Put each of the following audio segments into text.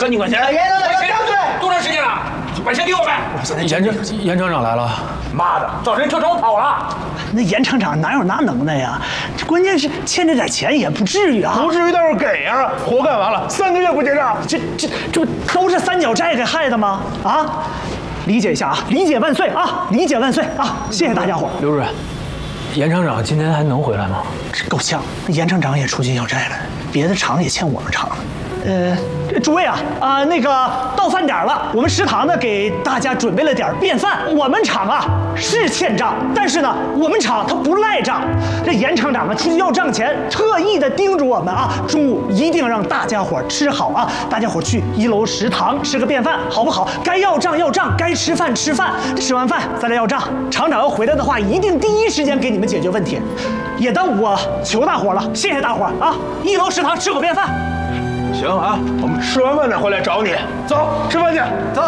赶紧管钱！ 严厂长，张嘴！ 多长时间了？把钱给我们！ 严厂长来了。 妈的，造成车场跑了。 那严厂长哪有那能耐呀？这关键是欠这点钱也不至于啊。 不至于，但是给啊！活干完了3个月不结账， 这都是三角债给害的吗？啊！理解一下啊，理解万岁啊，理解万岁啊！谢谢大家伙。 刘主任，严厂长今天还能回来吗？ 这够呛，那严厂长也出去要债了，别的厂也欠我们厂了。诸位啊，那个到饭点了，我们食堂呢给大家准备了点便饭。我们厂啊是欠账，但是呢，我们厂它不赖账。这严厂长啊出去要账前，特意的叮嘱我们啊，中午一定让大家伙吃好啊，大家伙去1楼食堂吃个便饭，好不好？该要账要账，该吃饭吃饭，吃完饭再来要账。厂长要回来的话，一定第一时间给你们解决问题。也当我求大伙了，谢谢大伙啊！1楼食堂吃口便饭。 行啊，我们吃完饭再回来找你。走，吃饭去。走。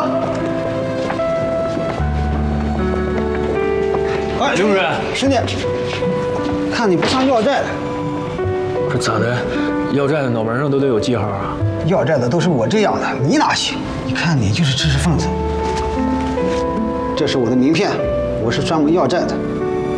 哎，刘主任， 师弟，看你不像要债的。 这咋的？要债的脑门上都得有记号啊？ 要债的都是我这样的，你哪行？你看你就是知识分子。这是我的名片，我是专门要债的。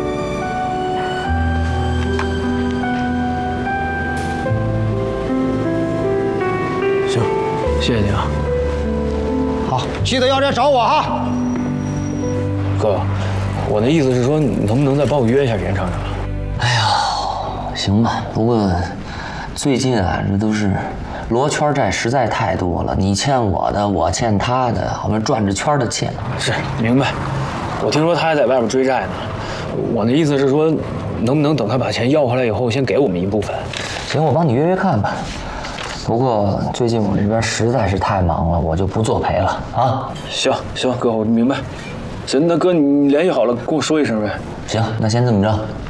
行，谢谢你啊。 好，记得要债找我哈。 哥，我的意思是说，你能不能再帮我约一下严厂长？ 哎呀，行吧，不过最近啊，这都是罗圈债实在太多了，你欠我的，我欠他的，我们转着圈的欠。 是，明白。我听说他还在外面追债呢。我的意思是说，能不能等他把钱要回来以后，先给我们一部分？ 行，我帮你约约看吧。不过最近我这边实在是太忙了，我就不作陪了啊。 行，哥，我明白。行，那哥你联系好了跟我说一声呗。 行，那先这么着。